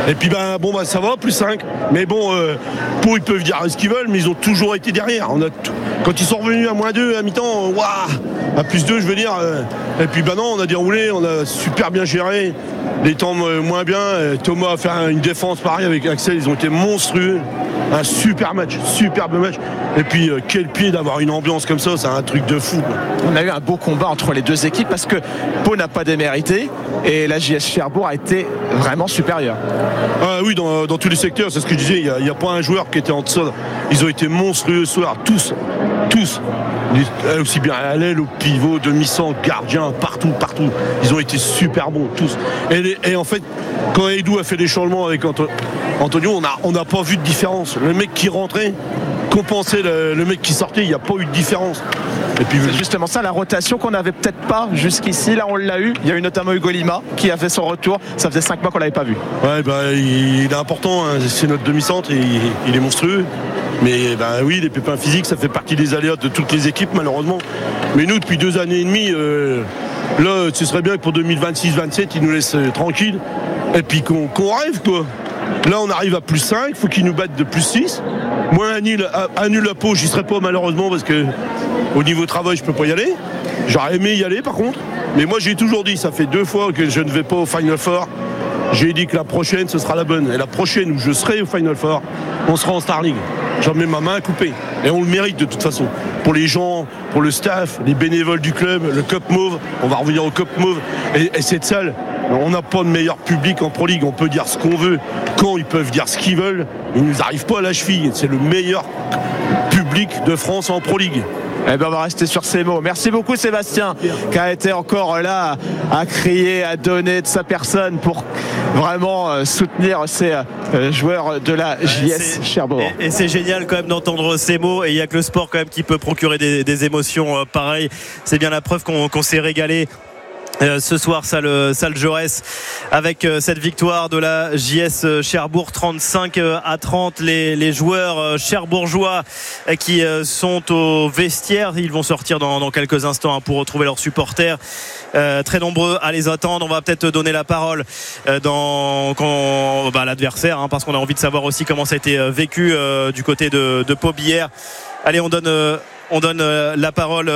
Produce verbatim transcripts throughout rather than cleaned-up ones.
Et puis ben bon bah ça va, plus cinq. Mais bon, euh, Pau ils peuvent dire ce qu'ils veulent, mais ils ont toujours été derrière. On a t- quand ils sont revenus à moins deux à mi-temps, waouh, à plus deux je veux dire. Euh, et puis ben non, on a déroulé, on a super bien géré. Les temps euh, moins bien. euh, Thomas a fait un- une défense pareil avec Axel, ils ont été monstrueux. Un super match, superbe match. Et puis euh, quel pied d'avoir une ambiance comme ça, c'est un truc de fou, quoi. On a eu un beau combat entre les deux équipes parce que Pau n'a pas démérité et la J S Cherbourg a été vraiment supérieure. Ah oui, dans, dans tous les secteurs, c'est ce que je disais, il n'y a, a pas un joueur qui était en deçà. Ils ont été monstrueux ce soir, tous, tous. Les- Aussi bien à l'aile, au pivot, demi-centre, gardien, partout, partout. Ils ont été super bons, tous. Et, les- et en fait, quand Edou a fait les changements avec Anto- Antonio, on n'a on n'a pas vu de différence. Le mec qui rentrait compensait le, le mec qui sortait, il n'y a pas eu de différence. Et puis, C'est justement ça, la rotation qu'on n'avait peut-être pas jusqu'ici. Là, on l'a eu. Il y a eu notamment Hugo Lima qui a fait son retour. Ça faisait cinq mois qu'on l'avait pas vu. ouais, bah, il, il est important, hein. C'est notre demi-centre, et il, il est monstrueux. Mais bah, oui, les pépins physiques, ça fait partie des aléas de toutes les équipes, malheureusement. Mais nous, depuis deux années et demie, euh, là, ce serait bien que pour deux mille vingt-six vingt-sept, ils nous laissent euh, tranquilles. Et puis qu'on qu'on rêve, quoi. Là, on arrive à plus cinq, il faut qu'ils nous battent de plus six. Moi, un nul à, un nul à Pau, j'y serais pas, malheureusement, parce que au niveau travail, je peux pas y aller. J'aurais aimé y aller, par contre. Mais moi, j'ai toujours dit, ça fait deux fois que je ne vais pas au Final Four. J'ai dit que la prochaine, ce sera la bonne. Et la prochaine où je serai au Final Four, on sera en Star League. J'en mets ma main coupée. Et on le mérite de toute façon. Pour les gens, pour le staff, les bénévoles du club, le Cup Mauve, on va revenir au Cup Mauve. Et, et cette salle, on n'a pas de meilleur public en Pro League. On peut dire ce qu'on veut. Quand ils peuvent dire ce qu'ils veulent, ils ne nous arrivent pas à la cheville. C'est le meilleur public de France en Pro League. Eh ben, on va rester sur ces mots. Merci beaucoup Sébastien qui a été encore là à crier, à donner de sa personne pour vraiment euh, soutenir ces euh, joueurs de la J S C'est- Cherbourg. Et, et c'est génial quand même d'entendre ces mots, et il n'y a que le sport quand même qui peut procurer des, des émotions euh, pareilles. C'est bien la preuve qu'on qu'on s'est régalé Euh, ce soir, salle, salle Jaurès, avec euh, cette victoire de la J S Cherbourg trente-cinq à trente. Les, les joueurs euh, cherbourgeois euh, qui euh, sont au vestiaire, ils vont sortir dans, dans quelques instants hein, pour retrouver leurs supporters. Euh, très nombreux à les attendre. On va peut-être donner la parole euh, dans quand, bah, l'adversaire, hein, parce qu'on a envie de savoir aussi comment ça a été euh, vécu euh, du côté de, de Pau-Billère. Allez, on donne. Euh, On donne la parole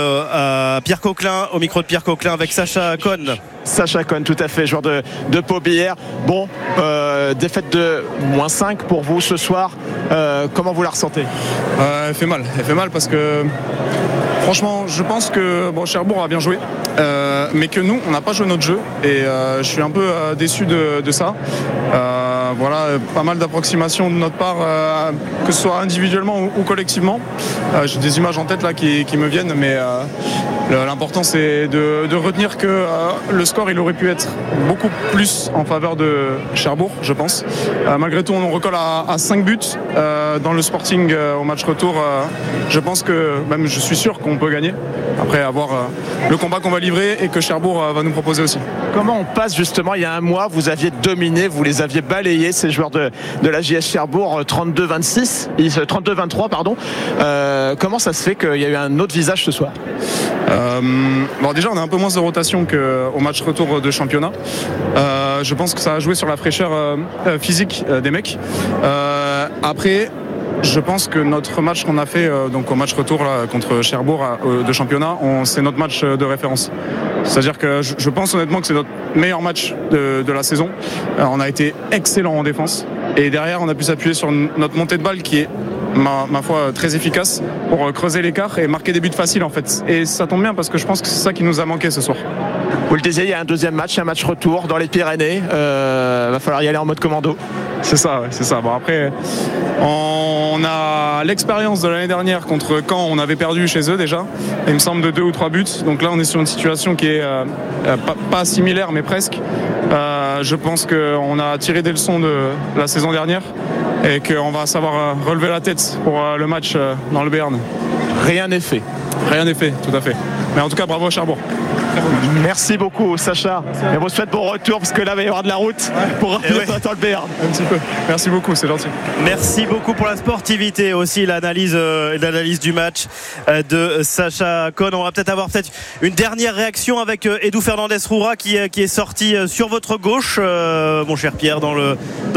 à Pierre Coquelin, au micro de Pierre Coquelin avec Sacha Cohn. Sacha Cohn, tout à fait, joueur de, de Pau-Billère. Bon, euh, défaite de moins cinq pour vous ce soir. Euh, comment vous la ressentez ? Euh, elle fait mal, elle fait mal parce que franchement, je pense que bon, Cherbourg a bien joué, euh, mais que nous, on n'a pas joué notre jeu, et euh, je suis un peu euh, déçu de, de ça. Euh, voilà, pas mal d'approximations de notre part, euh, que ce soit individuellement ou, ou collectivement. Euh, j'ai des images en tête là qui, qui me viennent, mais euh, l'important c'est de, de retenir que euh, le score il aurait pu être beaucoup plus en faveur de Cherbourg, je pense. Euh, malgré tout, on recolle à, à cinq buts euh, dans le Sporting euh, au match retour. Euh, je pense que, même je suis sûr qu'on peut gagner. Après avoir euh, le combat qu'on va livrer et que Cherbourg euh, va nous proposer aussi. Comment on passe justement, il y a un mois, vous aviez dominé, vous les aviez balayés, ces joueurs de, de la J S Cherbourg, trente-deux vingt-six, trente-deux vingt-trois, pardon. Euh, comment ça se fait qu'il y a eu un autre visage ce soir ? Euh, bon, déjà, on a un peu moins de rotation qu'au match retour de championnat. Euh, je pense que ça a joué sur la fraîcheur euh, physique euh, des mecs. Euh, après, je pense que notre match qu'on a fait euh, donc au match retour là, contre Cherbourg euh, de championnat, on, c'est notre match de référence. C'est-à-dire que je, je pense honnêtement que c'est notre meilleur match de, de la saison. Euh, on a été excellent en défense, et derrière on a pu s'appuyer sur notre montée de balle qui est Ma, ma foi très efficace pour creuser l'écart et marquer des buts faciles en fait. Et ça tombe bien parce que je pense que c'est ça qui nous a manqué ce soir. Vous le disiez, il y a un deuxième match, un match retour dans les Pyrénées. Euh, va falloir y aller en mode commando. C'est ça, ouais, c'est ça. Bon, après, on a l'expérience de l'année dernière contre Caen, on avait perdu chez eux déjà. Il me semble de deux ou trois buts. Donc là, on est sur une situation qui est euh, pas, pas similaire, mais presque. Euh, je pense qu'on a tiré des leçons de la saison dernière et qu'on va savoir relever la tête pour le match dans le Béarn. Rien n'est fait. Rien n'est fait, tout à fait. Mais en tout cas, bravo à Cherbourg. Merci beaucoup Sacha. Et on vous souhaite bon retour parce que là il va y avoir de la route pour revenir ouais. dans le Béarn. Un petit peu. Merci beaucoup, c'est gentil. Merci beaucoup pour la sportivité aussi, l'analyse, euh, l'analyse du match euh, de Sacha Cohn. On va peut-être avoir peut-être une dernière réaction avec euh, Edou Fernandez Roura qui, euh, qui est sorti euh, sur votre gauche, euh, mon cher Pierre, dans le, dans